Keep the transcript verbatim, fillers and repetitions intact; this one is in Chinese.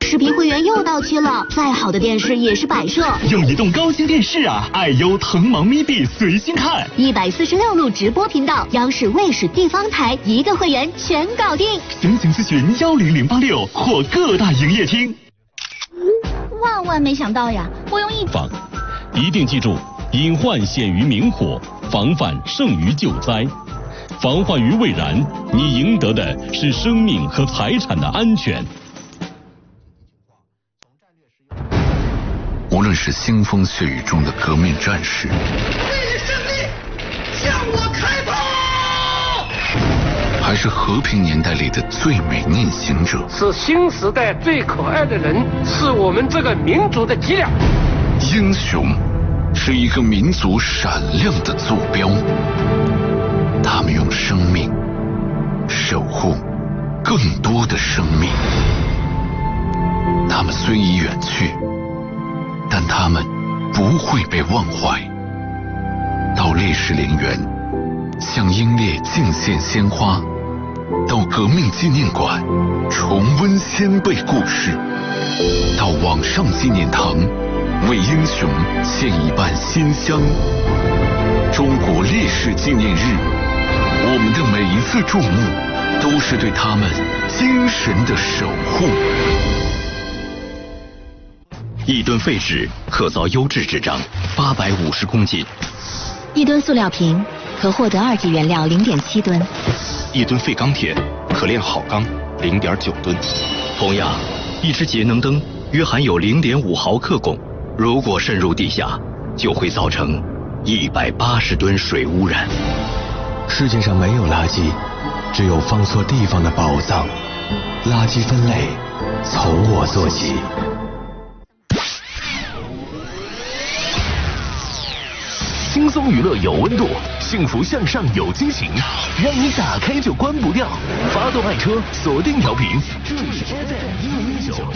视频会员又到期了，再好的电视也是摆设。 有移动高清电视啊，爱优腾芒咪币随心看， 一百四十六路直播频道，央视、卫视、地方台一个会员全搞定。 详情咨询幺零零八六或各大营业厅。 万万没想到呀，我用一防，一定记住，隐患显于明火，防范胜于救灾。防患于未然，你赢得的是生命和财产的安全。 无论是腥风血雨中的革命战士， 为了胜利，向我开炮！ 还是和平年代里的最美逆行者， 是新时代最可爱的人，是我们这个民族的脊梁。 英雄是一个民族闪亮的坐标。他们用生命守护更多的生命。他们虽已远去，但他们不会被忘怀。到烈士陵园向英烈敬献鲜花，到革命纪念馆重温先辈故事，到网上纪念堂为英雄献一瓣馨香。中国烈士纪念日，我们的每一次注目都是对他们精神的守护。 一吨废纸可造优质纸张八百五十公斤， 一吨塑料瓶可获得二级原料零点七吨， 一吨废钢铁可炼好钢零点九吨。同样，一只节能灯约含有零点五毫克汞，如果渗入地下，就会造成一百八十吨水污染。 世界上没有垃圾，只有放错地方的宝藏。垃圾分类从我做起。 轻松娱乐有温度，幸福向上有惊喜，让你打开就关不掉。发动爱车，锁定调频，这里是 F M 一零一九。